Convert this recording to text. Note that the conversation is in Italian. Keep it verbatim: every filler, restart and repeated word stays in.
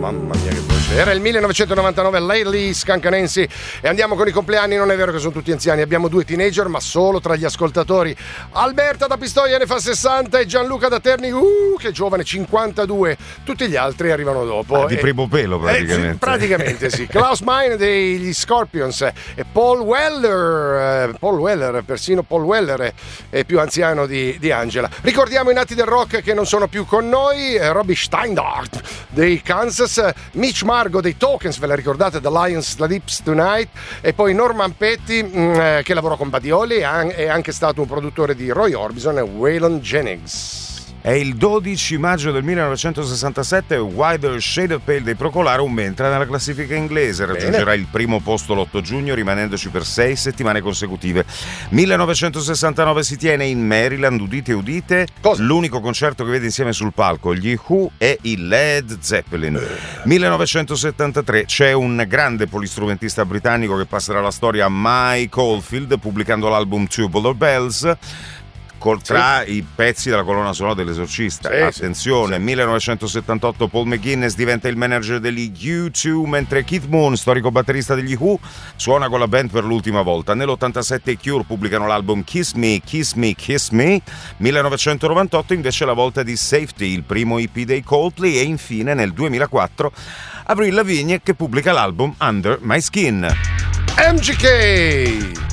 mamma mia che voce. Era il millenovecentonovantanove, Lately Scancanensi, e andiamo con i compleanni. Non è vero che sono tutti anziani, abbiamo due teenager, ma solo tra gli ascoltatori. Alberta da Pistoia ne fa sessanta e Gianluca da Terni, uh, che giovane, cinquantadue. Tutti gli altri arrivano dopo. Ah, di e, primo pelo praticamente. Eh, praticamente sì. Klaus Meine degli Scorpions e Paul Weller, eh, Paul Weller, persino Paul Weller è, è più anziano di, di Angela. Ricordiamo i nati del rock che non sono più con noi, eh, Robbie Steindart dei Kansas, Mitch Margo dei Tokens, ve la ricordate, The Lion Sleeps Tonight, e poi Norman Petty mh, eh, che lavorò con Badioli e è anche stato un produttore di Roy Orbison e Waylon Jennings. È il dodici maggio del millenovecentosessantasette, Wider Shade of Pale dei Procolarum entra nella classifica inglese, raggiungerà Bene. il primo posto l'otto giugno, rimanendoci per sei settimane consecutive. millenovecentosessantanove si tiene in Maryland, udite udite, Cosa? l'unico concerto che vede insieme sul palco gli Who e i Led Zeppelin. millenovecentosettantatré c'è un grande polistrumentista britannico che passerà alla storia, Mike Oldfield, pubblicando l'album Tubular Bells, tra sì. i pezzi della colonna sonora dell'Esorcista. Sì, Attenzione, sì. millenovecentosettantotto Paul McGuinness diventa il manager degli U due, mentre Keith Moon, storico batterista degli Who, suona con la band per l'ultima volta. Nell'ottantasette i Cure pubblicano l'album Kiss Me, Kiss Me, Kiss Me. millenovecentonovantotto invece la volta di Safety, il primo E P dei Coldplay, e infine nel duemilaquattro Avril Lavigne che pubblica l'album Under My Skin. M G K